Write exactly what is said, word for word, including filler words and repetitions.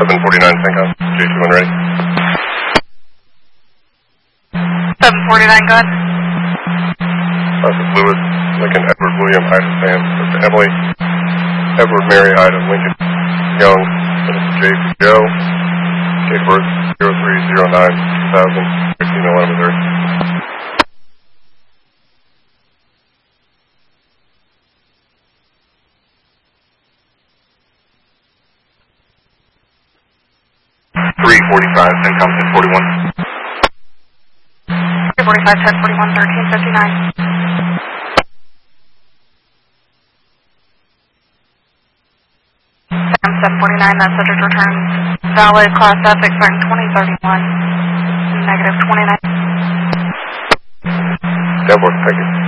seven forty-nine, Syncom. J two one ready. seven forty-nine, go ahead. Classic Lewis, Lincoln, Edward, William, Ida, Sam, Mister Emily, Edward, Mary, Ida, Lincoln, Young, Mister J for Joe, date of birth zero three zero nine two thousand, fifteen oh one, Missouri. three forty-five, Syncom, ten forty-one. three forty-five, ten forty-one, thirteen fifty-nine. Sam, seven forty-nine, that subject returns valid, class F, expiring twenty thirty-one, negative twenty-nine. ten four, thank you.